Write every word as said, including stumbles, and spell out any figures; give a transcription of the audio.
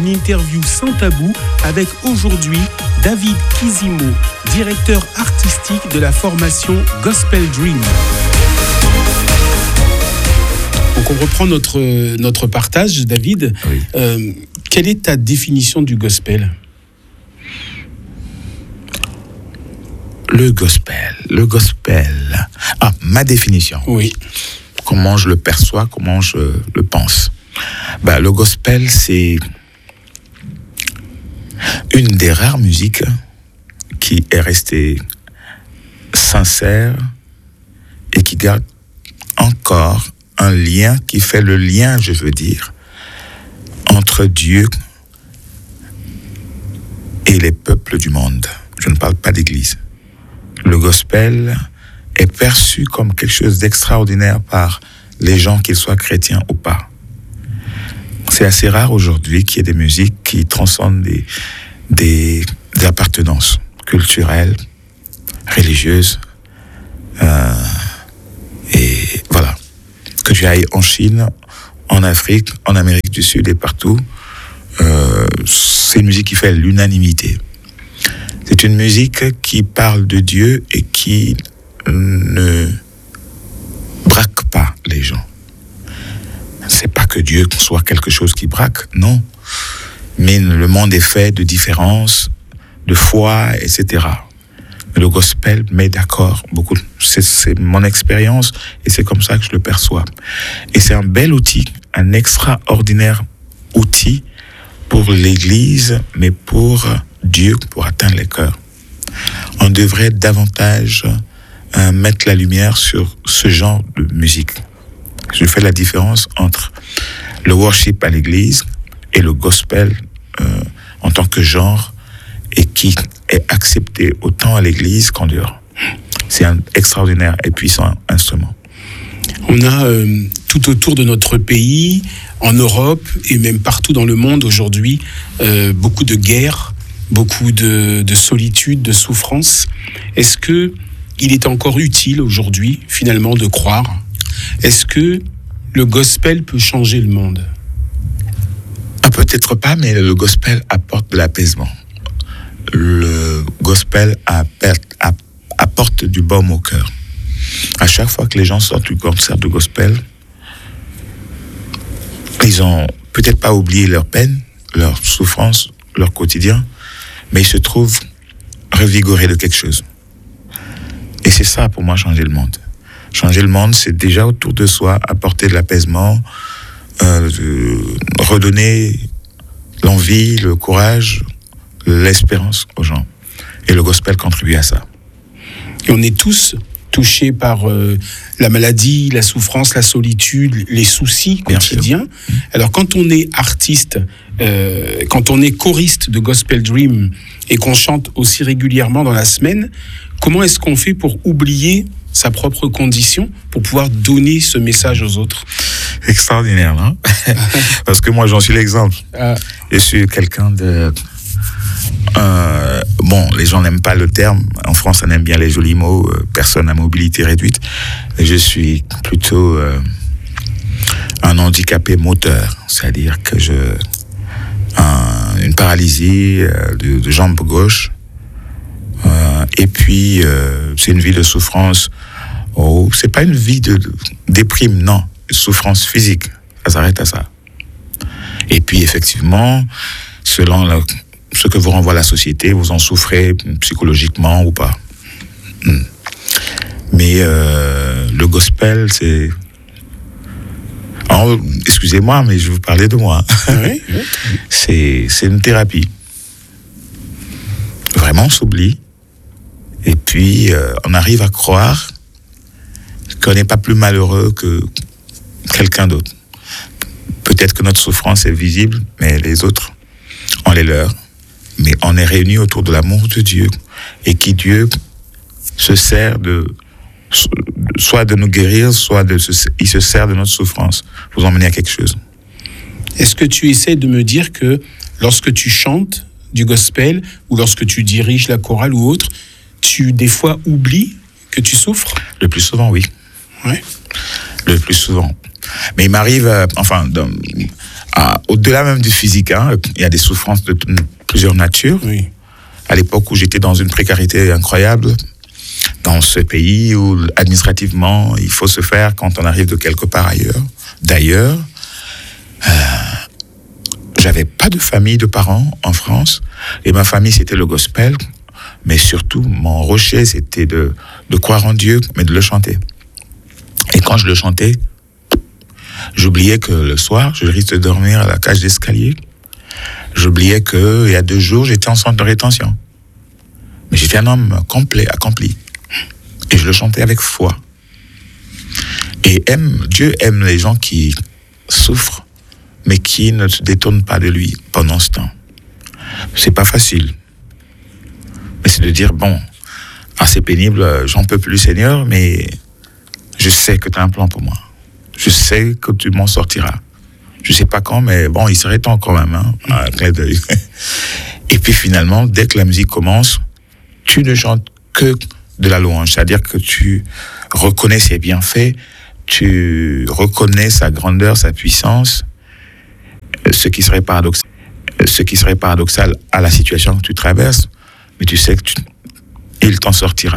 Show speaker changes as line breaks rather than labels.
Une interview sans tabou avec aujourd'hui David Kizimo, directeur artistique de la formation Gospel Dream. Donc on reprend notre, notre partage, David.
Oui.
Euh, quelle est ta définition du gospel ?
Le gospel, le gospel. Ah, ma définition.
Oui.
Comment je le perçois, comment je le pense. Bah, le gospel, c'est une des rares musiques qui est restée sincère et qui garde encore un lien, qui fait le lien, je veux dire, entre Dieu et les peuples du monde. Je ne parle pas d'église. Le gospel est perçu comme quelque chose d'extraordinaire par les gens, qu'ils soient chrétiens ou pas. C'est assez rare aujourd'hui qu'il y ait des musiques qui transcendent des, des, des appartenances culturelles, religieuses, euh, et voilà. Que tu ailles en Chine, en Afrique, en Amérique du Sud et partout, euh, c'est une musique qui fait l'unanimité. C'est une musique qui parle de Dieu et qui ne braque pas les gens. C'est pas que Dieu soit quelque chose qui braque, non. Mais le monde est fait de différences, de foi, et cetera. Le gospel met d'accord beaucoup. C'est, c'est mon expérience et c'est comme ça que je le perçois. Et c'est un bel outil, un extraordinaire outil pour l'Église, mais pour Dieu, pour atteindre les cœurs. On devrait davantage euh, mettre la lumière sur ce genre de musique. Je fais la différence entre le worship à l'Église et le gospel euh, en tant que genre, et qui est accepté autant à l'Église qu'en dehors. C'est un extraordinaire et puissant instrument.
On a euh, tout autour de notre pays, en Europe et même partout dans le monde aujourd'hui, euh, beaucoup de guerres, beaucoup de, de solitude, de souffrance. Est-ce que il est encore utile aujourd'hui, finalement, de croire ? Est-ce que le gospel peut changer le monde ?
Ah, peut-être pas, mais le gospel apporte de l'apaisement. Le gospel apporte du baume au cœur. À chaque fois que les gens sortent du concert de gospel, ils ont peut-être pas oublié leur peine, leur souffrance, leur quotidien, mais ils se trouvent revigorés de quelque chose. Et c'est ça, pour moi, changer le monde. Changer le monde, c'est déjà autour de soi apporter de l'apaisement, euh, de redonner l'envie, le courage, l'espérance aux gens. Et le gospel contribue à ça.
Et on est tous touchés par euh, la maladie, la souffrance, la solitude, les soucis quotidiens. Alors quand on est artiste, euh, quand on est choriste de Gospel Dream et qu'on chante aussi régulièrement dans la semaine, comment est-ce qu'on fait pour oublier sa propre condition pour pouvoir donner ce message aux autres ?
Extraordinaire, non ? Parce que moi, j'en suis l'exemple. Ah. Je suis quelqu'un de... Euh, bon, les gens n'aiment pas le terme. En France, on aime bien les jolis mots. Euh, personne à mobilité réduite. Je suis plutôt euh, un handicapé moteur. C'est-à-dire que je... Un, une paralysie euh, de, de jambe gauche. Euh, et puis, euh, c'est une vie de souffrance. Oh, c'est pas une vie de, de déprime, non. Souffrance physique. Ça s'arrête à ça. Et puis, effectivement, selon la, ce que vous renvoie la société, vous en souffrez psychologiquement ou pas. Hmm. Mais euh, le gospel, c'est... Alors, excusez-moi, mais je vais vous parler de moi. Oui, oui. C'est, c'est une thérapie. Vraiment, on s'oublie. Et puis, euh, on arrive à croire qu'on n'est pas plus malheureux que quelqu'un d'autre. Peut-être que notre souffrance est visible, mais les autres, on les leurs. Mais on est réunis autour de l'amour de Dieu. Et qui Dieu se sert de... soit de nous guérir, soit de se, il se sert de notre souffrance pour nous emmener à quelque chose.
Est-ce que tu essaies de me dire que lorsque tu chantes du gospel ou lorsque tu diriges la chorale ou autre, tu des fois oublies que tu souffres ?
Le plus souvent, oui.
Ouais.
Le plus souvent. Mais il m'arrive, euh, enfin, dans, Ah, au-delà même du physique, hein, il y a des souffrances de t- plusieurs natures.
Oui.
À l'époque où j'étais dans une précarité incroyable, dans ce pays où administrativement il faut se faire quand on arrive de quelque part ailleurs. D'ailleurs, euh, j'avais pas de famille, de parents en France, et ma famille c'était le gospel, mais surtout mon rocher c'était de, de croire en Dieu, mais de le chanter. Et quand je le chantais, j'oubliais que le soir, je risque de dormir à la cage d'escalier. J'oubliais que il y a deux jours, j'étais en centre de rétention. Mais j'étais un homme complet, accompli. Et je le chantais avec foi. Et aime, Dieu aime les gens qui souffrent, mais qui ne se détournent pas de lui pendant ce temps. C'est pas facile. Mais c'est de dire, bon, assez pénible, j'en peux plus, Seigneur, mais je sais que tu as un plan pour moi. Je sais que tu m'en sortiras. Je sais pas quand, mais bon, il serait temps quand même, hein, un clin d'œil. Et puis finalement, dès que la musique commence, tu ne chantes que de la louange. C'est-à-dire que tu reconnais ses bienfaits, tu reconnais sa grandeur, sa puissance, ce qui serait paradoxal, ce qui serait paradoxal à la situation que tu traverses, mais tu sais que tu, il t'en sortira.